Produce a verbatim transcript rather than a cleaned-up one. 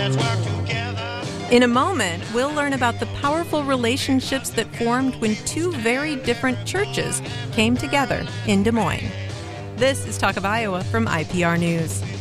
In a moment, we'll learn about the powerful relationships that formed when two very different churches came together in Des Moines. This is Talk of Iowa from I P R News.